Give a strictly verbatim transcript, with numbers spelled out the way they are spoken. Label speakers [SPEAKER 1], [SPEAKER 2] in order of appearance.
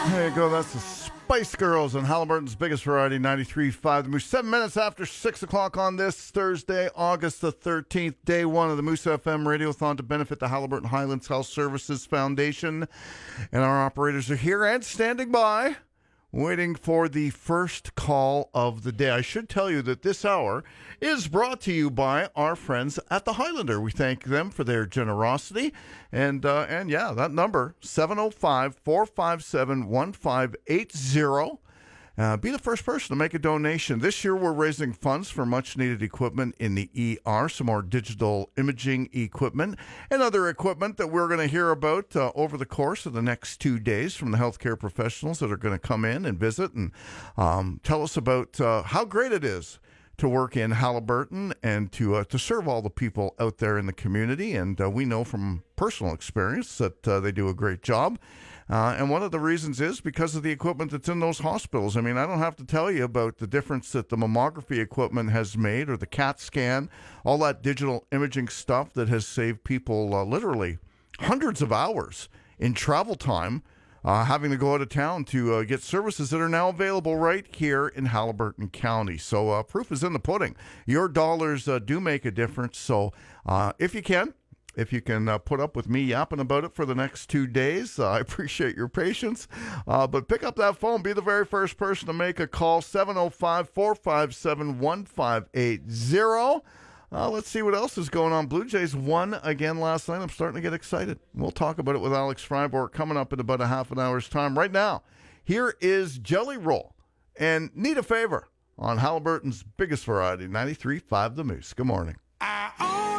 [SPEAKER 1] There you go. That's the Spice Girls and Halliburton's biggest variety, ninety-three point five The Moose. Seven minutes after six o'clock on this Thursday, August the thirteenth, day one of the Moose F M Radiothon to benefit the Halliburton Highlands Health Services Foundation. And our operators are here and standing by, waiting for the first call of the day. I should tell you that this hour is brought to you by our friends at the Highlander. We thank them for their generosity. And, uh, and yeah, that number, seven oh five, four five seven, one five eight zero. Uh, be the first person to make a donation. This year, we're raising funds for much-needed equipment in the E R, some more digital imaging equipment, and other equipment that we're going to hear about uh, over the course of the next two days from the healthcare professionals that are going to come in and visit and um, tell us about uh, how great it is to work in Halliburton and to uh, to serve all the people out there in the community. And uh, we know from personal experience that uh, they do a great job. Uh, and one of the reasons is because of the equipment that's in those hospitals. I mean, I don't have to tell you about the difference that the mammography equipment has made, or the CAT scan, all that digital imaging stuff that has saved people uh, literally hundreds of hours in travel time, uh, having to go out of town to uh, get services that are now available right here in Halliburton County. So uh, proof is in the pudding. Your dollars uh, do make a difference. So uh, if you can, If you can uh, put up with me yapping about it for the next two days, uh, I appreciate your patience. Uh, but pick up that phone. Be the very first person to make a call, seven oh five, four five seven, one five eight zero. Uh, let's see what else is going on. Blue Jays won again last night. I'm starting to get excited. We'll talk about it with Alex Freiborg coming up in about a half an hour's time. Right now, here is Jelly Roll and Need a Favor on Halliburton's biggest variety, ninety-three point five The Moose. Good morning.
[SPEAKER 2] I